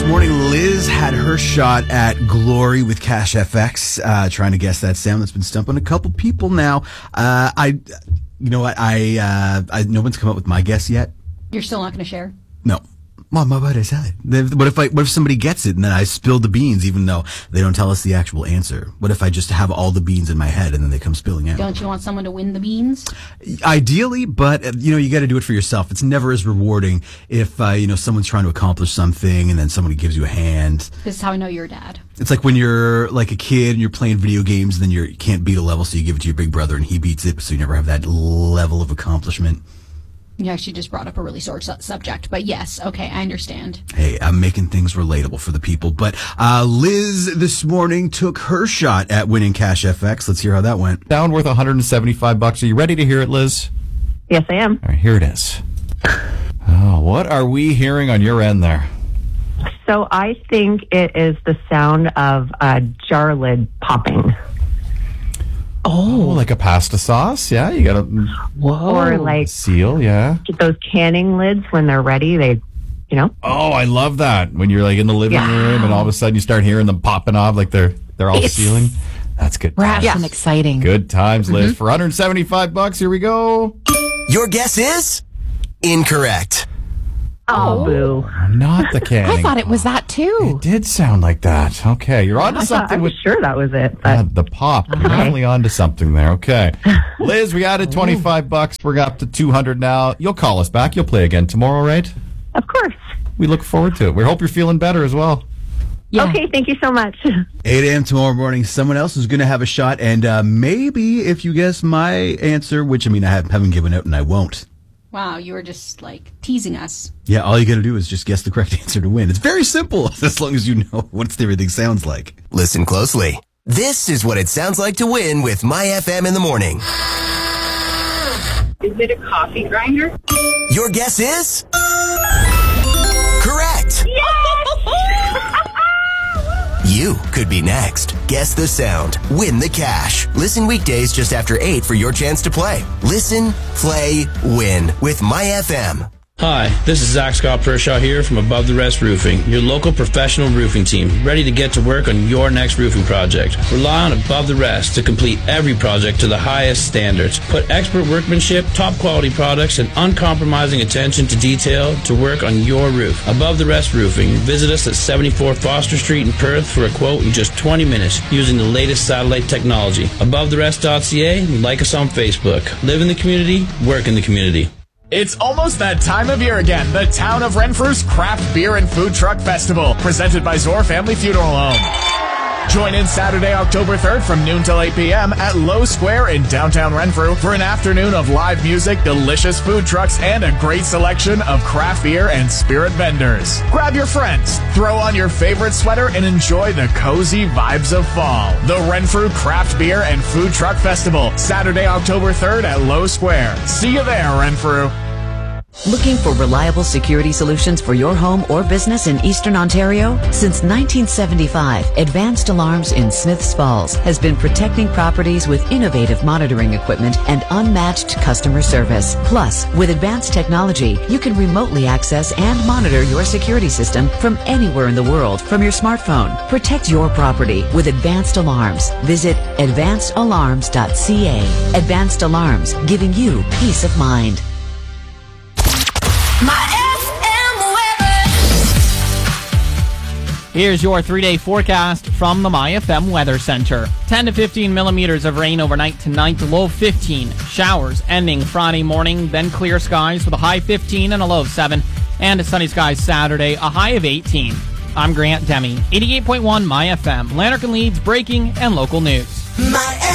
morning, Liz had her shot at Glory with Cash FX, trying to guess that sound. That's been stumping a couple people now. You know what? No one's come up with my guess yet. You're still not going to share? No. Mom, what did I say? What if somebody gets it and then I spill the beans even though they don't tell us the actual answer? What if I just have all the beans in my head and then they come spilling out? Don't you want someone to win the beans? Ideally, but you got to do it for yourself. It's never as rewarding if someone's trying to accomplish something and then somebody gives you a hand. This is how I know you're a dad. It's like when you're like a kid and you're playing video games and then you can't beat a level, so you give it to your big brother and he beats it, so you never have that level of accomplishment. You actually just brought up a really sore subject, but yes, okay, I understand. Hey, I'm making things relatable for the people. But Liz this morning took her shot at winning Cash FX. Let's hear how that went. Sound worth $175. Are you ready to hear it, Liz? Yes, I am. All right, here it is. Oh, what are we hearing on your end there? So I think it is the sound of a jar lid popping. Like a pasta sauce? Yeah, you got a Or like seal, yeah. those canning lids when they're ready, Oh, I love that. When you're like in the living room and all of a sudden you start hearing them popping off like they're all sealing. That's good. Brash and exciting. Good times, Liz. For $175, here we go. Your guess is incorrect. Oh, boo. Not the canning. I thought it was that too. It did sound like that. Okay, you're on to something. I was sure that was it. But the pop. You're definitely on to something there. Okay. Liz, we added $25. We're up to $200 now. You'll call us back. You'll play again tomorrow, right? Of course. We look forward to it. We hope you're feeling better as well. Yeah. Okay, thank you so much. 8 a.m. tomorrow morning, someone else is going to have a shot, and maybe if you guess my answer, which, I haven't given out and I won't. Wow, you were just, teasing us. Yeah, all you got to do is just guess the correct answer to win. It's very simple, as long as you know what everything sounds like. Listen closely. This is what it sounds like to win with My FM in the morning. Is it a coffee grinder? Your guess is correct. You could be next. Guess the sound. Win the cash. Listen weekdays just after 8 for your chance to play. Listen, play, win with My FM. Hi, this is Zach Scott Pershaw here from Above the Rest Roofing, your local professional roofing team, ready to get to work on your next roofing project. Rely on Above the Rest to complete every project to the highest standards. Put expert workmanship, top quality products, and uncompromising attention to detail to work on your roof. Above the Rest Roofing. Visit us at 74 Foster Street in Perth for a quote in just 20 minutes using the latest satellite technology. AboveTheRest.ca and like us on Facebook. Live in the community, work in the community. It's almost that time of year again. The Town of Renfrew's Craft Beer and Food Truck Festival, presented by Zor Family Funeral Home. Join in Saturday, October 3rd from noon till 8 p.m. at Low Square in downtown Renfrew for an afternoon of live music, delicious food trucks, and a great selection of craft beer and spirit vendors. Grab your friends, throw on your favorite sweater, and enjoy the cozy vibes of fall. The Renfrew Craft Beer and Food Truck Festival, Saturday, October 3rd at Low Square. See you there, Renfrew. Looking for reliable security solutions for your home or business in Eastern Ontario? Since 1975, Advanced Alarms in Smiths Falls has been protecting properties with innovative monitoring equipment and unmatched customer service. Plus, with advanced technology, you can remotely access and monitor your security system from anywhere in the world from your smartphone. Protect your property with Advanced Alarms. Visit advancedalarms.ca. Advanced Alarms, giving you peace of mind. Here's your 3-day forecast from the My FM Weather Center. 10 to 15 millimeters of rain overnight tonight, low of 15. Showers ending Friday morning, then clear skies with a high 15 and a low of 7. And sunny skies Saturday, a high of 18. I'm Grant Demi, 88.1 My FM, Lanark and Leeds breaking and local news. My